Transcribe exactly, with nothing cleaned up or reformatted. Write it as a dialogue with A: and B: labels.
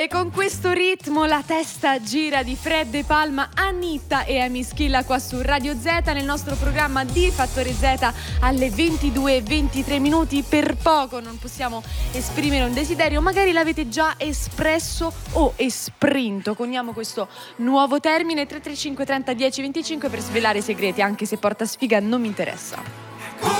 A: E con questo ritmo la testa gira di Fred De Palma, Anitta e Amy Schilla qua su Radio Z nel nostro programma di Fattore Z alle ventidue e ventitré minuti. Per poco non possiamo esprimere un desiderio, magari l'avete già espresso o esprinto. Coniamo questo nuovo termine tre tre cinque trenta dieci venticinque per svelare i segreti, anche se porta sfiga non mi interessa.